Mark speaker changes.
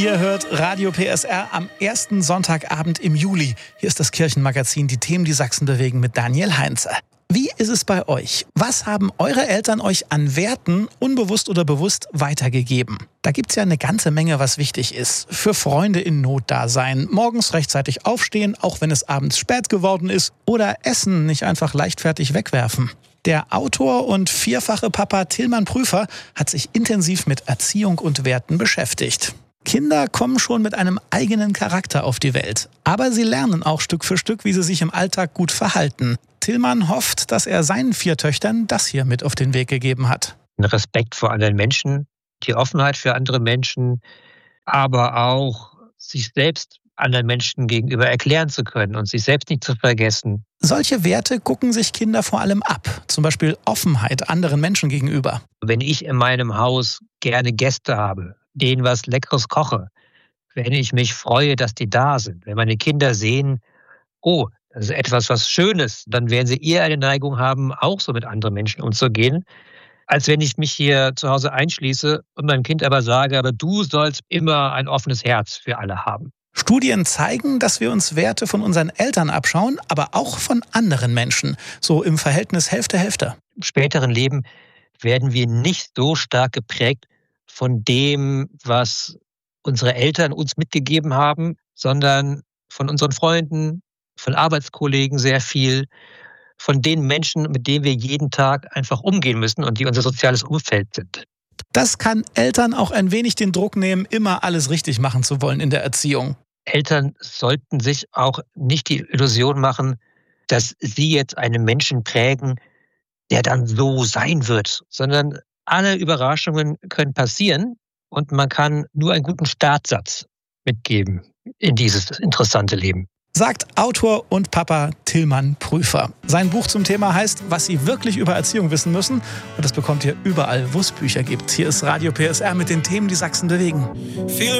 Speaker 1: Ihr hört Radio PSR am ersten Sonntagabend im Juli. Hier ist das Kirchenmagazin Die Themen, die Sachsen bewegen mit Daniel Heinze. Wie ist es bei euch? Was haben eure Eltern euch an Werten, unbewusst oder bewusst, weitergegeben? Da gibt's ja eine ganze Menge, was wichtig ist. Für Freunde in Not da sein, morgens rechtzeitig aufstehen, auch wenn es abends spät geworden ist, oder Essen nicht einfach leichtfertig wegwerfen. Der Autor und vierfache Papa Tilman Prüfer hat sich intensiv mit Erziehung und Werten beschäftigt. Kinder kommen schon mit einem eigenen Charakter auf die Welt. Aber sie lernen auch Stück für Stück, wie sie sich im Alltag gut verhalten. Tilman hofft, dass er seinen 4 Töchtern das hier mit auf den Weg gegeben hat.
Speaker 2: Respekt vor anderen Menschen, die Offenheit für andere Menschen, aber auch sich selbst anderen Menschen gegenüber erklären zu können und sich selbst nicht zu vergessen.
Speaker 1: Solche Werte gucken sich Kinder vor allem ab. Zum Beispiel Offenheit anderen Menschen gegenüber.
Speaker 2: Wenn ich in meinem Haus gerne Gäste habe, denen was Leckeres koche, wenn ich mich freue, dass die da sind, wenn meine Kinder sehen, oh, das ist etwas, was Schönes, dann werden sie eher eine Neigung haben, auch so mit anderen Menschen umzugehen, als wenn ich mich hier zu Hause einschließe und meinem Kind aber sage, aber du sollst immer ein offenes Herz für alle haben.
Speaker 1: Studien zeigen, dass wir uns Werte von unseren Eltern abschauen, aber auch von anderen Menschen. So im Verhältnis Hälfte-Hälfte.
Speaker 2: Im späteren Leben werden wir nicht so stark geprägt von dem, was unsere Eltern uns mitgegeben haben, sondern von unseren Freunden, von Arbeitskollegen sehr viel, von den Menschen, mit denen wir jeden Tag einfach umgehen müssen und die unser soziales Umfeld sind.
Speaker 1: Das kann Eltern auch ein wenig den Druck nehmen, immer alles richtig machen zu wollen in der Erziehung.
Speaker 2: Eltern sollten sich auch nicht die Illusion machen, dass sie jetzt einen Menschen prägen, der dann so sein wird, sondern alle Überraschungen können passieren und man kann nur einen guten Startsatz mitgeben in dieses interessante Leben.
Speaker 1: Sagt Autor und Papa Tilman Prüfer. Sein Buch zum Thema heißt, was Sie wirklich über Erziehung wissen müssen. Und das bekommt ihr überall, wo es Bücher gibt. Hier ist Radio PSR mit den Themen, die Sachsen bewegen.